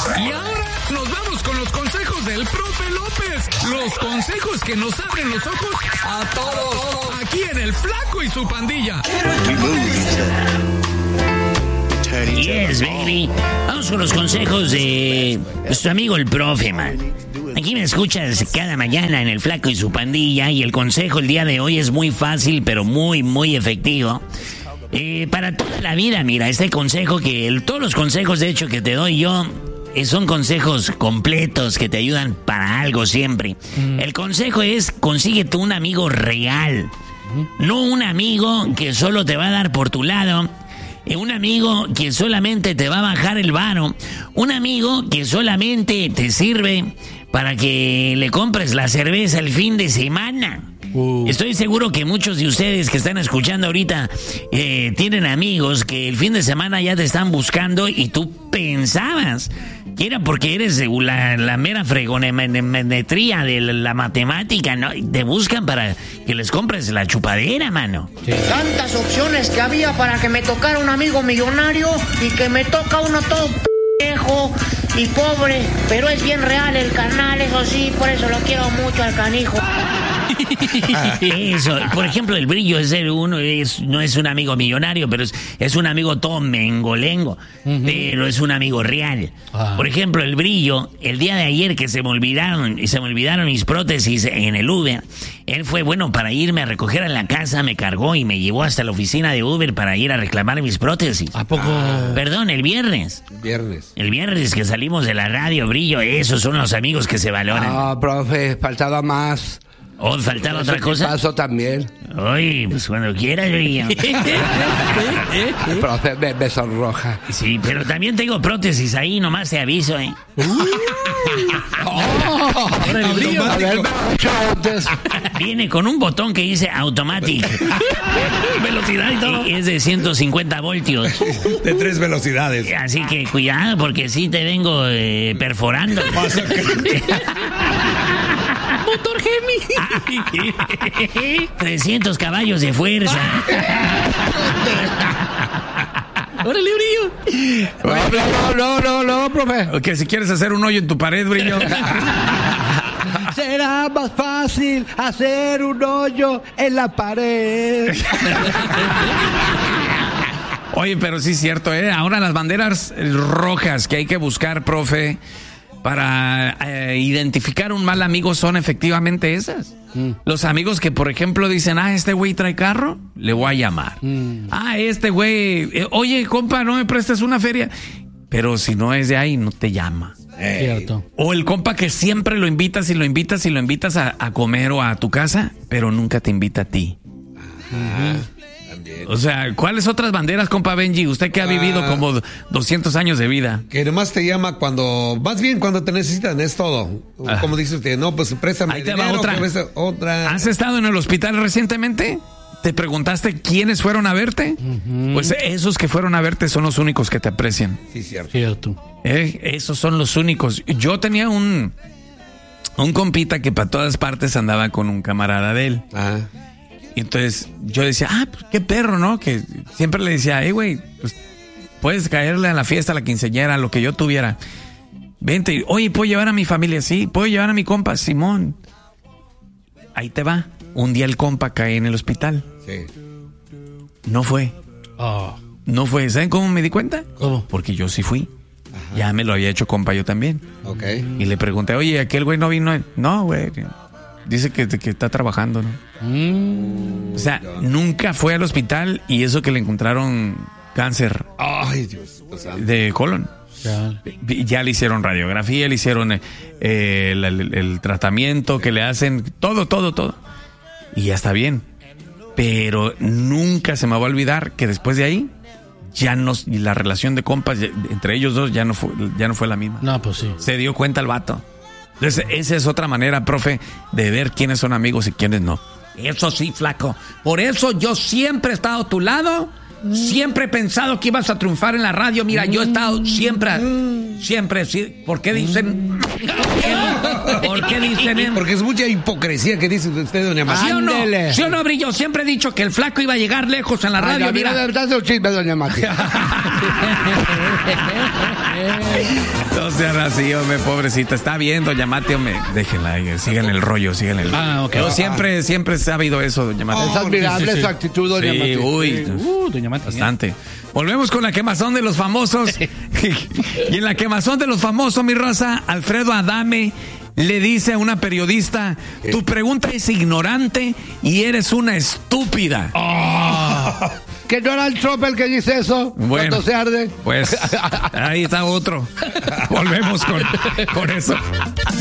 Y ahora nos vamos con los consejos del profe López. Los consejos que nos abren los ojos a todos. Aquí en El Flaco y su Pandilla. Yes, baby. Vamos con los consejos de nuestro amigo el profe, man. Aquí me escuchas cada mañana en El Flaco y su Pandilla. Y el consejo el día de hoy es muy fácil, pero muy, muy efectivo. Para toda la vida, mira, este consejo todos los consejos de hecho que te doy yo son consejos completos que te ayudan para algo siempre. El consejo es: consíguete un amigo real, no un amigo que solo te va a dar por tu lado, un amigo que solamente te va a bajar el varo, un amigo que solamente te sirve para que le compres la cerveza el fin de semana. Estoy seguro que muchos de ustedes que están escuchando ahorita tienen amigos que el fin de semana ya te están buscando y tú pensabas que era porque eres la mera fregonemetría de la matemática, ¿no? Te buscan para que les compres la chupadera, mano. Sí. Tantas opciones que había para que me tocara un amigo millonario y que me toca uno todo viejo y pobre, pero es bien real el carnal, eso sí, por eso lo quiero mucho al canijo. Eso, por ejemplo, el Brillo no es un amigo millonario, pero es un amigo todo mengolengo, pero es un amigo real. Por ejemplo, el Brillo, el día de ayer que se me olvidaron mis prótesis en el Uber, él fue bueno para irme a recoger a la casa, me cargó y me llevó hasta la oficina de Uber para ir a reclamar mis prótesis. ¿A poco? Perdón, el viernes. El viernes que salimos de la radio, Brillo, esos son los amigos que se valoran. No, profe, faltaba más. ¿Oh, faltaba otra cosa? Paso también. Ay, pues cuando quieras, Brillo. Profe, me sonroja. Sí, pero también tengo prótesis ahí, nomás te aviso, ¿eh? Viene con un botón que dice automatic. Velocidad y todo. Es de 150 voltios. De 3 velocidades. Así que cuidado, porque sí te vengo perforando. Motor Gemi. 300 caballos de fuerza. ¡Órale, Brillo! No, profe. Que si quieres hacer un hoyo en tu pared, Brillo. Será más fácil hacer un hoyo en la pared. Oye, pero sí es cierto, ¿eh? Ahora las banderas rojas que hay que buscar, profe, para identificar un mal amigo son efectivamente esas. Los amigos que, por ejemplo, dicen, este güey trae carro, le voy a llamar. Este güey, oye, compa, no me prestes una feria. Pero si no es de ahí, no te llama. Cierto. O el compa que siempre lo invitas a comer o a tu casa, pero nunca te invita a ti. O sea, ¿cuáles otras banderas, compa Benji? Usted que ha vivido como 200 años de vida. Que nomás te llama más bien cuando te necesitan, es todo. Como dice usted, no, pues préstame ahí te dinero, va otra. ¿Has estado en el hospital recientemente? ¿Te preguntaste quiénes fueron a verte? Pues esos que fueron a verte son los únicos que te aprecian. Sí, cierto. Esos son los únicos. Yo tenía un compita que para todas partes andaba con un camarada de él. Y entonces yo decía, pues qué perro, ¿no? Que siempre le decía, güey, pues puedes caerle a la fiesta, a la quinceañera, a lo que yo tuviera. Vente, oye, ¿puedo llevar a mi familia? Sí, ¿puedo llevar a mi compa? Simón. Ahí te va. Un día el compa cae en el hospital. Sí. No fue. No fue. ¿Saben cómo me di cuenta? ¿Cómo? Porque yo sí fui. Ya me lo había hecho compa yo también. Ok. Y le pregunté, oye, ¿aquel güey no vino? No, güey. Dice que está trabajando, ¿no? O sea, nunca fue al hospital y eso que le encontraron cáncer. Ay, Dios. De colon. Ya le hicieron radiografía, le hicieron el tratamiento que le hacen, todo. Y ya está bien. Pero nunca se me va a olvidar que después de ahí, la relación de compas entre ellos dos ya no fue la misma. No, pues sí. Se dio cuenta el vato. Entonces, esa es otra manera, profe, de ver quiénes son amigos y quiénes no. Eso sí, flaco. Por eso yo siempre he estado a tu lado. Siempre he pensado que ibas a triunfar en la radio. Mira, yo he estado siempre. ¿Por qué dicen? ¿Por qué dicen? Porque es mucha hipocresía que dice usted, doña Mati. ¿Sí o no, Brillo? Siempre he dicho que el flaco iba a llegar lejos en la radio. Mira, dale un chisme, doña Mati. No sean así, hombre, pobrecita. Está bien, doña Mati, hombre. Déjenla, sigan el rollo, sigan el... ok. Yo siempre he sabido eso, doña Mati. Es admirable esa actitud, doña Mati. Doña Mati. Bastante. Volvemos con la quemazón de los famosos. Y en la quemazón de los famosos, mi raza, Alfredo Adame le dice a una periodista: tu pregunta es ignorante y eres una estúpida. Que no era el Trump el que dice eso cuando se arde. Pues ahí está otro. Volvemos con eso.